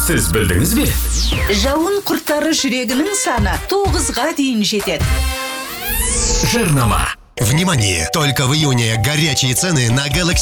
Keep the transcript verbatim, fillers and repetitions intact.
Сіз білдіңіз бе? Жауын құрттары жүрегінің саны тоғызға дейін жетеді. Жарнама. Внимание! Только в июне горячие цены на Galaxy